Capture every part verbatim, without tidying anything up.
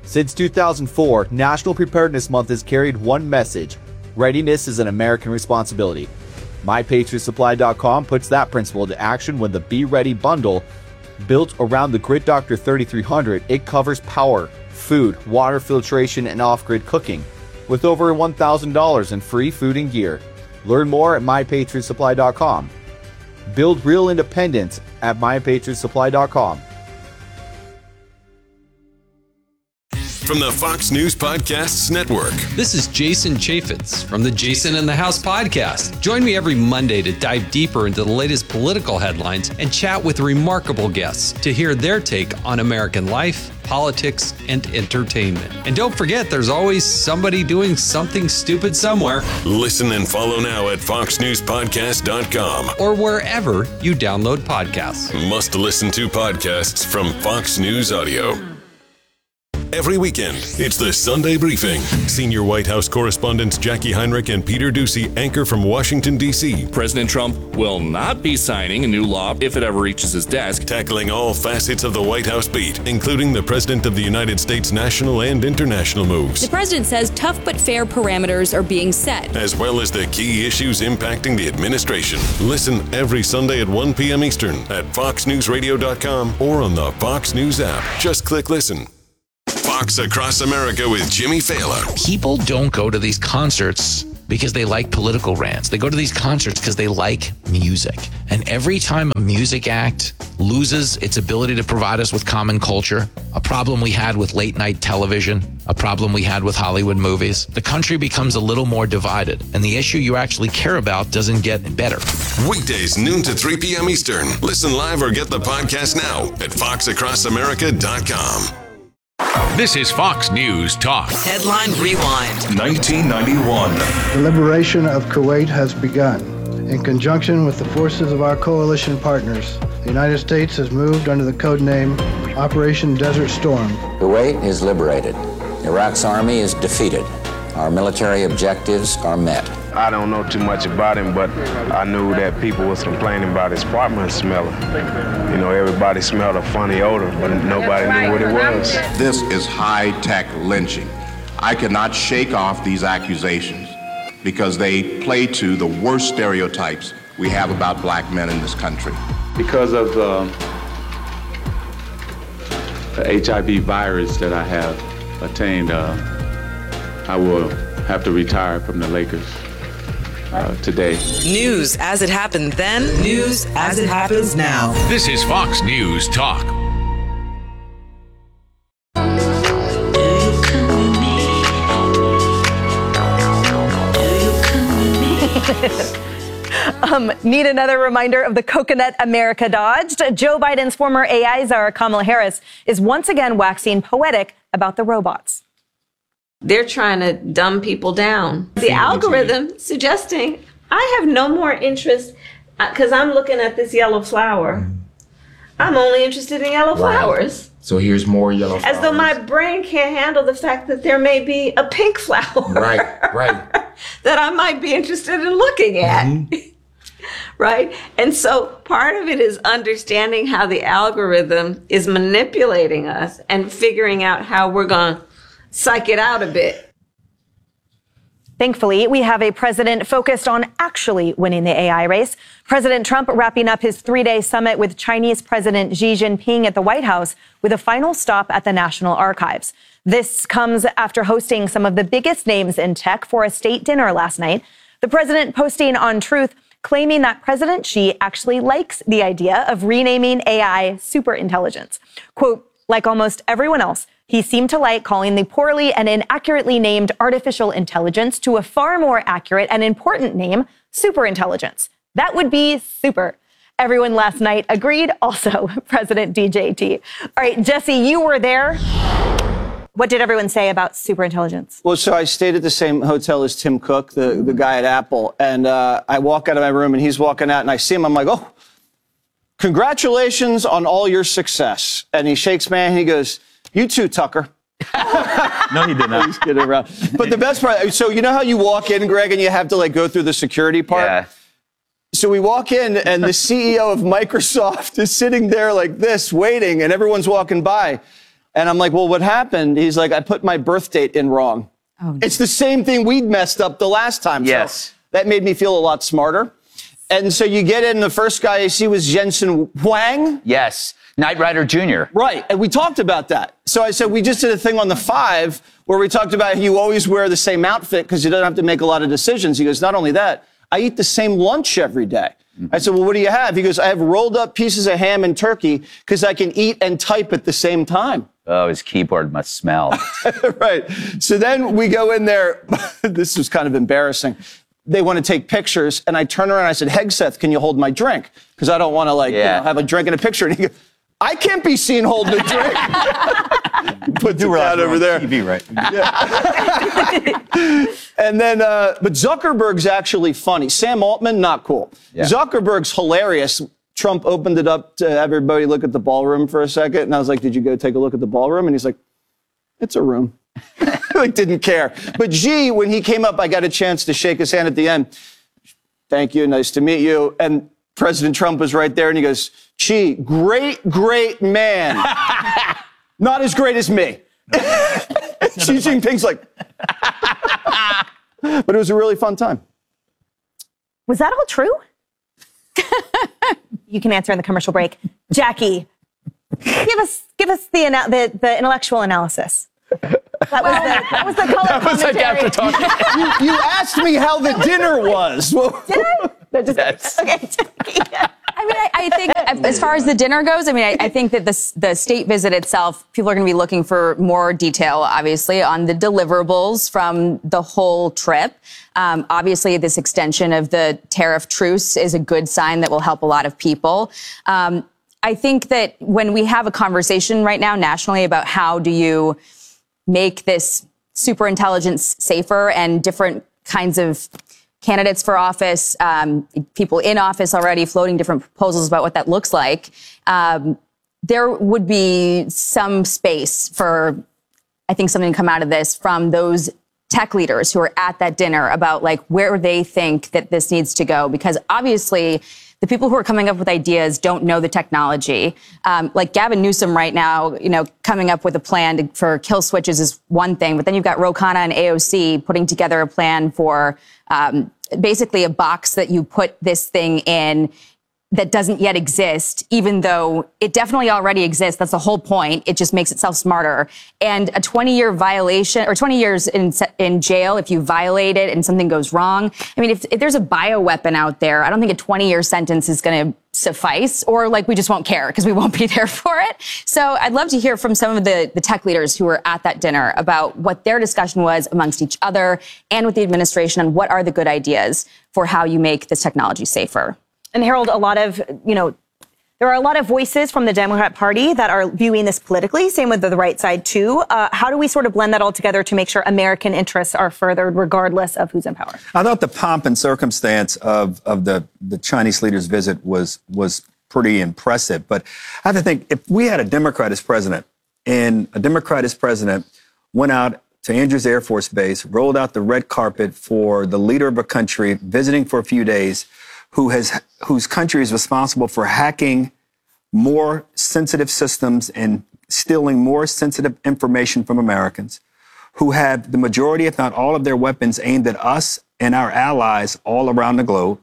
Since two thousand four, National Preparedness Month has carried one message: readiness is an American responsibility. My Patriot Supply dot com puts that principle into action when the Be Ready bundle, built around the Grid Doctor thirty-three hundred, it covers power, food, water filtration, and off-grid cooking, with over one thousand dollars in free food and gear. Learn more at My Patriot Supply dot com. Build real independence at My Patriot Supply dot com. From the Fox News Podcasts Network. This is Jason Chaffetz from the Jason in the House podcast. Join me every Monday to dive deeper into the latest political headlines and chat with remarkable guests to hear their take on American life, politics, and entertainment. And don't forget, there's always somebody doing something stupid somewhere. Listen and follow now at fox news podcast dot com or wherever you download podcasts. Must listen to podcasts from Fox News Audio. Every weekend, it's the Sunday Briefing. Senior White House correspondents Jackie Heinrich and Peter Doocy anchor from Washington, D C President Trump will not be signing a new law if it ever reaches his desk. Tackling all facets of the White House beat, including the President of the United States national and international moves. The president says tough but fair parameters are being set, as well as the key issues impacting the administration. Listen every Sunday at one p.m. Eastern at fox news radio dot com or on the Fox News app. Just click listen. Fox Across America with Jimmy Fallon. People don't go to these concerts because they like political rants. They go to these concerts because they like music. And every time a music act loses its ability to provide us with common culture, a problem we had with late night television, a problem we had with Hollywood movies, the country becomes a little more divided. And the issue you actually care about doesn't get better. Weekdays, noon to three p.m. Eastern. Listen live or get the podcast now at fox across america dot com. This is Fox News Talk. Headline Rewind. nineteen ninety-one. The liberation of Kuwait has begun. In conjunction with the forces of our coalition partners, the United States has moved under the code name Operation Desert Storm. Kuwait is liberated. Iraq's army is defeated. Our military objectives are met. I don't know too much about him, but I knew that people was complaining about his apartment smelling. You know, everybody smelled a funny odor, but nobody knew what it was. This is high-tech lynching. I cannot shake off these accusations because they play to the worst stereotypes we have about black men in this country. Because of the, the H I V virus that I have attained, uh, I will have to retire from the Lakers. Uh, today. News as it happened then, news as it happens now. This is Fox News Talk. um, need another reminder of the coconut America dodged? Joe Biden's former A I czar, Kamala Harris, is once again waxing poetic about the robots. They're trying to dumb people down. The algorithm suggesting I have no more interest because I'm looking at this yellow flower. Mm. I'm only interested in yellow right. flowers. So here's more yellow flowers. As though my brain can't handle the fact that there may be a pink flower. Right, right. that I might be interested in looking at. Mm-hmm. Right? And so part of it is understanding how the algorithm is manipulating us and figuring out how we're going to psych it out a bit. Thankfully, we have a president focused on actually winning the A I race. President Trump wrapping up his three-day summit with Chinese President Xi Jinping at the White House with a final stop at the National Archives. This comes after hosting some of the biggest names in tech for a state dinner last night. The president posting on Truth, claiming that President Xi actually likes the idea of renaming A I superintelligence. Quote, like almost everyone else, he seemed to like calling the poorly and inaccurately named artificial intelligence to a far more accurate and important name, superintelligence. That would be super. Everyone last night agreed, also President D J T. All right, Jesse, you were there. What did everyone say about superintelligence? Well, so I stayed at the same hotel as Tim Cook, the, the guy at Apple, and uh, I walk out of my room and he's walking out and I see him. I'm like, oh, congratulations on all your success. And he shakes my hand and he goes, you too, Tucker. No, he did not. He's kidding around. But the best part, so you know how you walk in, Greg, and you have to like go through the security part? Yeah. So we walk in and the C E O of Microsoft is sitting there like this, waiting, and everyone's walking by. And I'm like, well, what happened? He's like, I put my birth date in wrong. Oh, it's the same thing we'd messed up the last time. Yes. So that made me feel a lot smarter. And so you get in, the first guy I see was Jensen Huang. Yes. Knight Rider Junior Right. And we talked about that. So I said, we just did a thing on the five where we talked about you always wear the same outfit because you don't have to make a lot of decisions. He goes, not only that, I eat the same lunch every day. I said, well, what do you have? He goes, I have rolled up pieces of ham and turkey because I can eat and type at the same time. Oh, his keyboard must smell. Right. So then we go in there. This was kind of embarrassing. They want to take pictures. And I turn around and I said, Hegseth, can you hold my drink? Because I don't want to, like, Yeah. you know, have a drink and a picture. And he goes, I can't be seen holding a drink. Put it down over there. T V, right? And then, uh, but Zuckerberg's actually funny. Sam Altman, not cool. Yeah. Zuckerberg's hilarious. Trump opened it up to have everybody look at the ballroom for a second. And I was like, did you go take a look at the ballroom? And he's like, it's a room. Like, didn't care. But Xi, when he came up, I got a chance to shake his hand at the end. Thank you. Nice to meet you. And President Trump was right there. And he goes, Xi, great, great man. Not as great as me. Xi Jinping's like, but it was a really fun time. Was that all true? You can answer in the commercial break. Jackie, give us give us the ana- the, the intellectual analysis. That was the that was the color That was like commentary. after talking. you, you asked me how the dinner was. Well, Did I? No, just, Yes. Okay, Jackie. I mean, I, I think as far as the dinner goes, I mean, I, I think that the, the state visit itself, people are going to be looking for more detail, obviously, on the deliverables from the whole trip. Um, obviously, this extension of the tariff truce is a good sign that will help a lot of people. Um, I think that when we have a conversation right now nationally about how do you make this super intelligence safer and different kinds of candidates for office, um, people in office already floating different proposals about what that looks like, um, there would be some space for, I think, something to come out of this from those tech leaders who are at that dinner about like where they think that this needs to go. Because obviously the people who are coming up with ideas don't know the technology. Um, like Gavin Newsom right now, you know, coming up with a plan to, for kill switches is one thing, but then you've got Ro Khanna and A O C putting together a plan for um, basically a box that you put this thing in that doesn't yet exist, even though it definitely already exists. That's the whole point. It just makes itself smarter. And a twenty-year violation or twenty years in in jail if you violate it and something goes wrong. I mean, if, if there's a bioweapon out there, I don't think a twenty-year sentence is going to suffice, or like we just won't care because we won't be there for it. So I'd love to hear from some of the, the tech leaders who were at that dinner about what their discussion was amongst each other and with the administration and what are the good ideas for how you make this technology safer. And Harold, a lot of, you know, there are a lot of voices from the Democrat Party that are viewing this politically, same with the right side, too. Uh, how do we sort of blend that all together to make sure American interests are furthered regardless of who's in power? I thought the pomp and circumstance of, of the, the Chinese leader's visit was, was pretty impressive. But I have to think, if we had a Democrat as president, and a Democrat as president went out to Andrews Air Force Base, rolled out the red carpet for the leader of a country visiting for a few days, who has whose country is responsible for hacking more sensitive systems and stealing more sensitive information from Americans, who have the majority, if not all, of their weapons aimed at us and our allies all around the globe,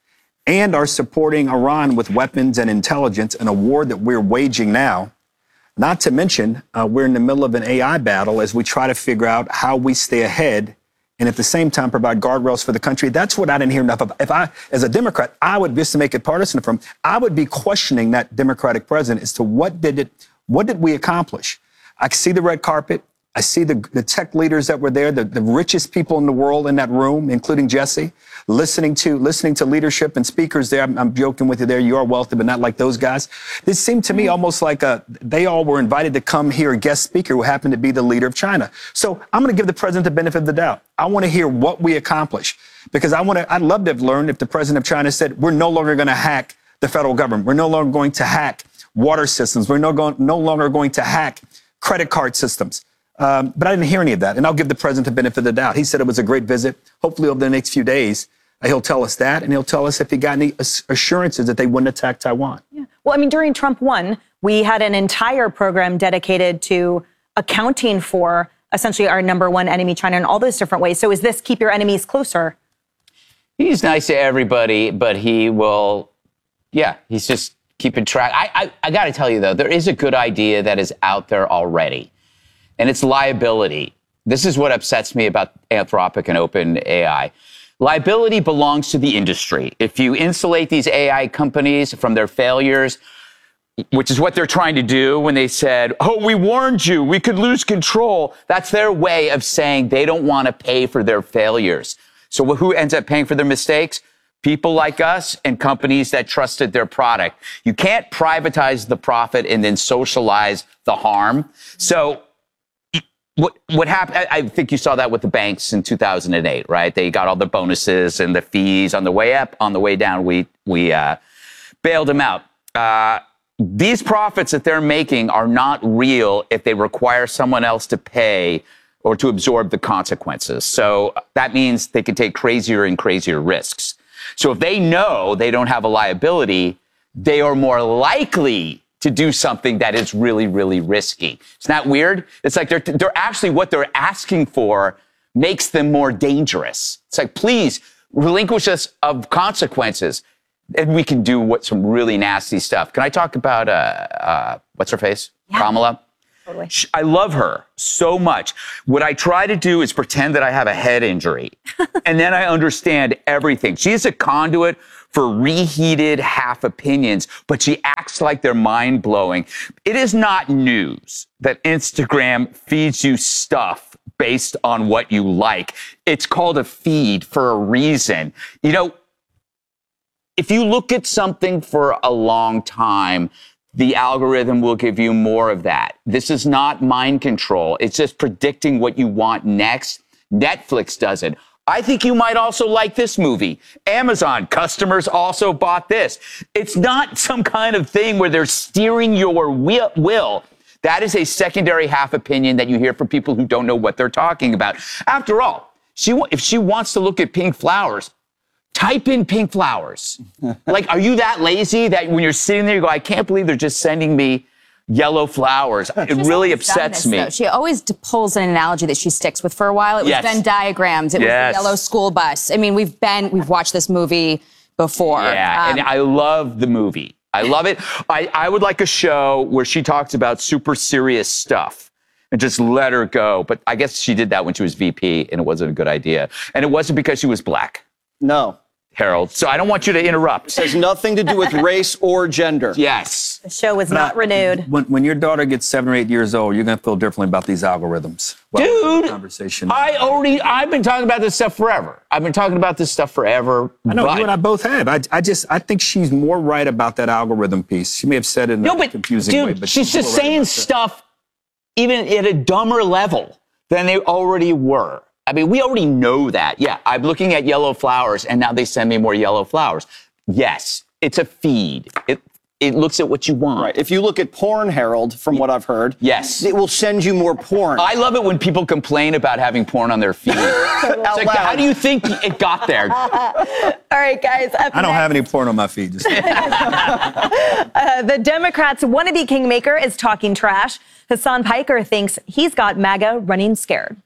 and are supporting Iran with weapons and intelligence in a war that we're waging now. Not to mention, uh, we're in the middle of an A I battle as we try to figure out how we stay ahead and at the same time provide guardrails for the country. That's what I didn't hear enough of. If I, as a Democrat, I would, just to make it partisan from, I would be questioning that Democratic president as to what did it, what did we accomplish? I see the red carpet. I see the, the tech leaders that were there, the, the richest people in the world in that room, including Jesse, listening to listening to leadership and speakers there. I'm, I'm joking with you there. You are wealthy, but not like those guys. This seemed to me almost like a, they all were invited to come hear a guest speaker who happened to be the leader of China. So I'm going to give the president the benefit of the doubt. I want to hear what we accomplish, because I want to, I'd love to have learned if the president of China said, we're no longer going to hack the federal government. We're no longer going to hack water systems. We're no, go, no longer going to hack credit card systems. Um, but I didn't hear any of that. And I'll give the president the benefit of the doubt. He said it was a great visit. Hopefully over the next few days, uh, he'll tell us that. And he'll tell us if he got any assurances that they wouldn't attack Taiwan. Yeah. Well, I mean, during Trump one, we had an entire program dedicated to accounting for essentially our number one enemy, China, in all those different ways. So is this keep your enemies closer? He's nice to everybody, but he will, yeah, he's just keeping track. I, I, I got to tell you, though, there is a good idea that is out there already, and it's liability. This is what upsets me about Anthropic and OpenAI. Liability belongs to the industry. If you insulate these A I companies from their failures, which is what they're trying to do when they said, oh, we warned you, we could lose control. That's their way of saying they don't want to pay for their failures. So who ends up paying for their mistakes? People like us and companies that trusted their product. You can't privatize the profit and then socialize the harm. So What what happened? I think you saw that with the banks in two thousand eight, right? They got all the bonuses and the fees on the way up. On the way down, we we uh, bailed them out. Uh, these profits that they're making are not real if they require someone else to pay or to absorb the consequences. So that means they can take crazier and crazier risks. So if they know they don't have a liability, they are more likely to do something that is really, really risky. It's not weird. It's like they're, they're actually, what they're asking for makes them more dangerous. It's like, please relinquish us of consequences and we can do what some really nasty stuff. Can I talk about, uh, uh, what's her face? Yeah. Kamala? Totally. I love her so much. What I try to do is pretend that I have a head injury and then I understand everything. She's a conduit for reheated half opinions, but she acts like they're mind-blowing. It is not news that Instagram feeds you stuff based on what you like. It's called a feed for a reason. You know, if you look at something for a long time, the algorithm will give you more of that. This is not mind control. It's just predicting what you want next. Netflix does it. I think you might also like this movie. Amazon customers also bought this. It's not some kind of thing where they're steering your will. That is a secondary half opinion that you hear from people who don't know what they're talking about. After all, she if she wants to look at pink flowers, type in pink flowers. Like, are you that lazy that when you're sitting there, you go, I can't believe they're just sending me yellow flowers? It really upsets this, me. Though. She always pulls an analogy that she sticks with for a while. It was Yes. Venn diagrams. It Yes. was the yellow school bus. I mean, we've been, we've watched this movie before. Yeah, Um, and I love the movie. I love it. I, I would like a show where she talks about super serious stuff and just let her go. But I guess she did that when she was V P, and it wasn't a good idea. And it wasn't because she was black. No. Harold. So I don't want you to interrupt. It has nothing to do with race or gender. Yes. The show was not renewed. When, when your daughter gets seven or eight years old, you're going to feel differently about these algorithms. Well, Dude, conversation. I already, I've been talking about this stuff forever. I've been talking about this stuff forever. I know, but, you and I both have. I, I just, I think she's more right about that algorithm piece. She may have said it in no, a but, confusing dude, way, but she's just more right saying about that. stuff even at a dumber level than they already were. I mean, we already know that. Yeah, I'm looking at yellow flowers, and now they send me more yellow flowers. Yes, it's a feed. It it looks at what you want. Right. If you look at porn, Harold, from what I've heard, yes, it will send you more porn. I love it when people complain about having porn on their feed. It's like, how do you think it got there? All right, guys. Up I don't next, have any porn on my feed. Just uh, the Democrats' wannabe kingmaker is talking trash. Hassan Piker thinks he's got MAGA running scared.